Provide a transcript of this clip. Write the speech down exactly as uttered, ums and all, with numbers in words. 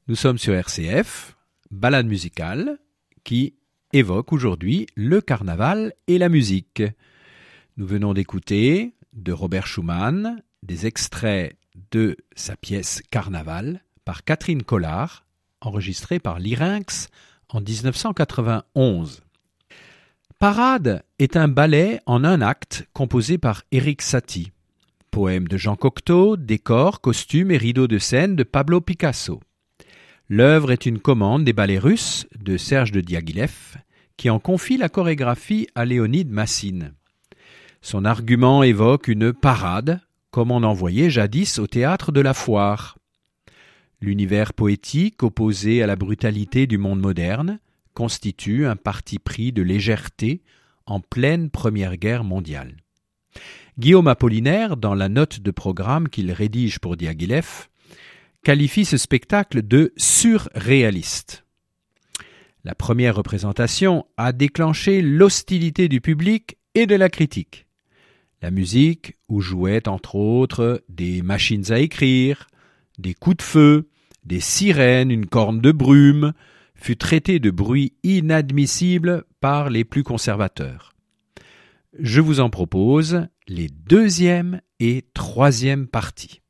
Nous sommes sur R C F, balade musicale, qui évoque aujourd'hui le carnaval et la musique. Nous venons d'écouter de Robert Schumann des extraits de sa pièce Carnaval par Catherine Collard, enregistrée par Lyrinx en dix-neuf cent quatre-vingt-onze. Parade est un ballet en un acte composé par Erik Satie. Poème de Jean Cocteau, décors, costumes et rideaux de scène de Pablo Picasso. L'œuvre est une commande des ballets russes de Serge de Diaghilev, qui en confie la chorégraphie à Léonide Massine. Son argument évoque une parade, comme on en voyait jadis au théâtre de la Foire. L'univers poétique, opposé à la brutalité du monde moderne, constitue un parti pris de légèreté en pleine Première Guerre mondiale. Guillaume Apollinaire, dans la note de programme qu'il rédige pour Diaghilev, qualifie ce spectacle de surréaliste. La première représentation a déclenché l'hostilité du public et de la critique. La musique, où jouaient entre autres des machines à écrire, des coups de feu, des sirènes, une corne de brume, fut traitée de bruit inadmissible par les plus conservateurs. Je vous en propose les deuxième et troisième parties.